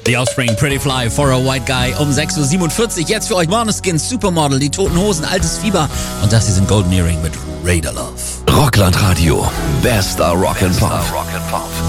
The Offspring, Pretty Fly for a White Guy um 6.47 Uhr. Jetzt für euch Måneskin, Supermodel, die Toten Hosen, Altes Fieber und das hier sind Golden Earring mit Raider Love. Rockland Radio, bester Rock'n'Pop.